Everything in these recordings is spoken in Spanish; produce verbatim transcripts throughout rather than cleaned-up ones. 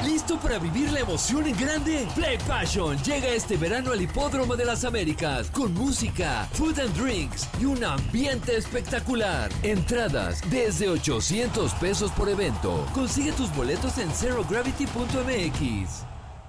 ¿Listo para vivir la emoción en grande? Play Passion llega este verano al Hipódromo de las Américas con música, food and drinks y un ambiente espectacular. Entradas desde ochocientos pesos por evento. Consigue tus boletos en zero gravity punto m x.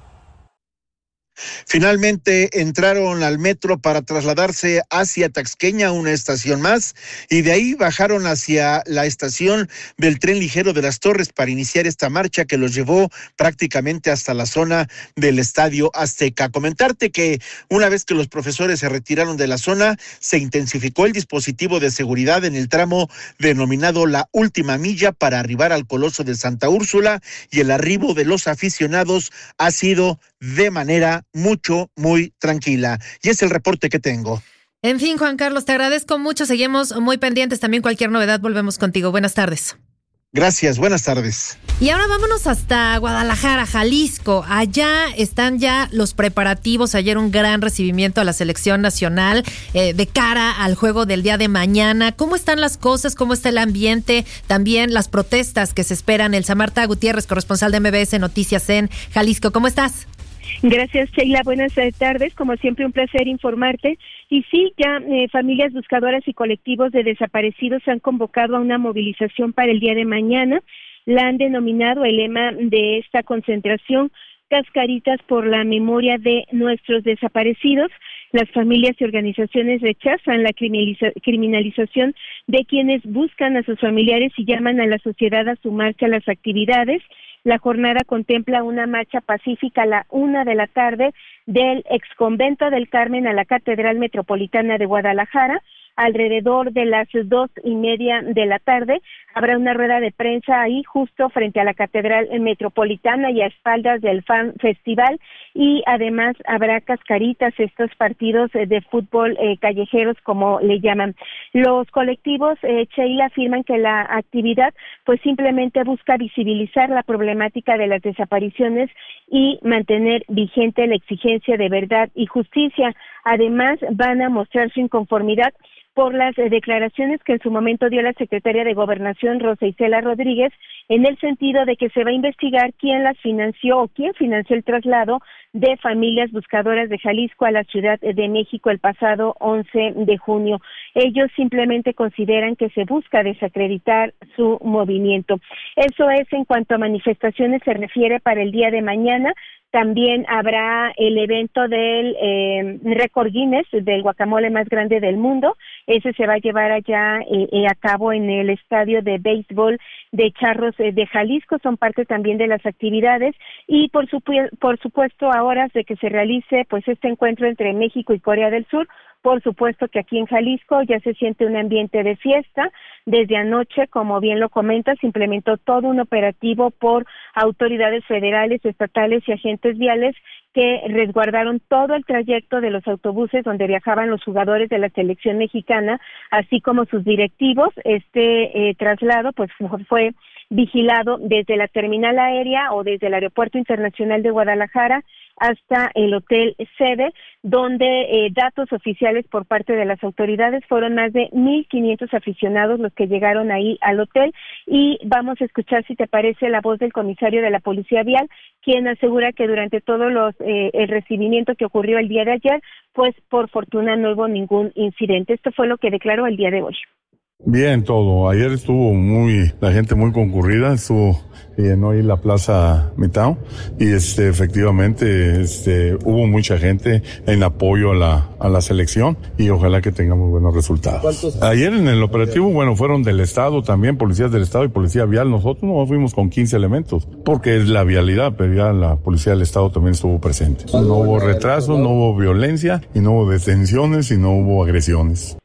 Finalmente entraron al metro para trasladarse hacia Taxqueña, una estación más, y de ahí bajaron hacia la estación del tren ligero de Las Torres para iniciar esta marcha que los llevó prácticamente hasta la zona del Estadio Azteca. Comentarte que una vez que los profesores se retiraron de la zona, se intensificó el dispositivo de seguridad en el tramo denominado La Última Milla para arribar al Coloso de Santa Úrsula, y el arribo de los aficionados ha sido de manera mucho, muy tranquila. Y es el reporte que tengo. En fin, Juan Carlos, te agradezco mucho. Seguimos muy pendientes. También cualquier novedad, volvemos contigo. Buenas tardes. Gracias, buenas tardes. Y ahora vámonos hasta Guadalajara, Jalisco. Allá están ya los preparativos. Ayer un gran recibimiento a la selección nacional eh, de cara al juego del día de mañana. ¿Cómo están las cosas? ¿Cómo está el ambiente? También las protestas que se esperan. Elsa Marta Gutiérrez, corresponsal de M B S Noticias en Jalisco. ¿Cómo estás? Gracias, Sheila. Buenas tardes. Como siempre, un placer informarte. Y sí, ya eh, familias buscadoras y colectivos de desaparecidos han convocado a una movilización para el día de mañana. La han denominado el lema de esta concentración, Cascaritas por la memoria de nuestros desaparecidos. Las familias y organizaciones rechazan la criminaliza- criminalización de quienes buscan a sus familiares y llaman a la sociedad a sumarse a las actividades. La jornada contempla una marcha pacífica a la una de la tarde del exconvento del Carmen a la Catedral Metropolitana de Guadalajara. Alrededor de las dos y media de la tarde habrá una rueda de prensa ahí justo frente a la Catedral Metropolitana y a espaldas del Fan Festival, y además habrá cascaritas, estos partidos de fútbol eh, callejeros como le llaman. Los colectivos eh, Sheila afirman que la actividad pues simplemente busca visibilizar la problemática de las desapariciones y mantener vigente la exigencia de verdad y justicia. Además van a mostrar su inconformidad por las eh, declaraciones que en su momento dio la secretaria de Gobernación, Rosa Isela Rodríguez, en el sentido de que se va a investigar quién las financió o quién financió el traslado de familias buscadoras de Jalisco a la Ciudad de México el pasado once de junio. Ellos simplemente consideran que se busca desacreditar su movimiento. Eso es en cuanto a manifestaciones se refiere para el día de mañana. También habrá el evento del eh, récord Guinness, del guacamole más grande del mundo. Ese se va a llevar allá eh, eh, a cabo en el estadio de béisbol de Charros eh, de Jalisco. Son parte también de las actividades. Y por, supu- por supuesto, a horas de que se realice pues este encuentro entre México y Corea del Sur, por supuesto que aquí en Jalisco ya se siente un ambiente de fiesta. Desde anoche, como bien lo comenta, se implementó todo un operativo por autoridades federales, estatales y agentes viales que resguardaron todo el trayecto de los autobuses donde viajaban los jugadores de la selección mexicana, así como sus directivos. Este eh, traslado pues fue vigilado desde la terminal aérea o desde el Aeropuerto Internacional de Guadalajara hasta el Hotel Sede, donde eh, datos oficiales por parte de las autoridades fueron más de mil quinientos aficionados los que llegaron ahí al hotel. Y vamos a escuchar, si te parece, la voz del comisario de la Policía Vial, quien asegura que durante todo los eh, el recibimiento que ocurrió el día de ayer, pues por fortuna no hubo ningún incidente. Esto fue lo que declaró el día de hoy. Bien, todo. Ayer estuvo muy, la gente muy concurrida, estuvo llenó ahí la Plaza Mitao y este, efectivamente, este, hubo mucha gente en apoyo a la, a la selección y ojalá que tengamos buenos resultados. Ayer en el operativo, bueno, fueron del Estado también, policías del Estado y policía vial. Nosotros no fuimos con quince elementos, porque es la vialidad, pero ya la policía del Estado también estuvo presente. No hubo retraso, no hubo violencia y no hubo detenciones y no hubo agresiones.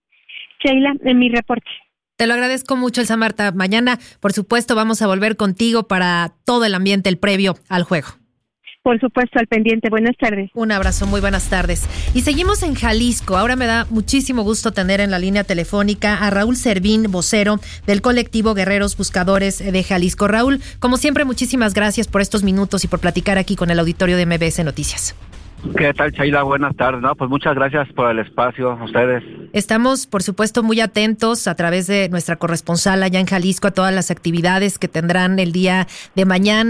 Sheila, en mi reporte. Te lo agradezco mucho, Elsa Marta. Mañana, por supuesto, vamos a volver contigo para todo el ambiente, el previo al juego. Por supuesto, al pendiente. Buenas tardes. Un abrazo, muy buenas tardes. Y seguimos en Jalisco. Ahora me da muchísimo gusto tener en la línea telefónica a Raúl Servín, vocero del colectivo Guerreros Buscadores de Jalisco. Raúl, como siempre, muchísimas gracias por estos minutos y por platicar aquí con el auditorio de M B S Noticias. ¿Qué tal, Sheila? Buenas tardes. No, pues muchas gracias por el espacio, a ustedes. Estamos, por supuesto, muy atentos a través de nuestra corresponsal allá en Jalisco a todas las actividades que tendrán el día de mañana.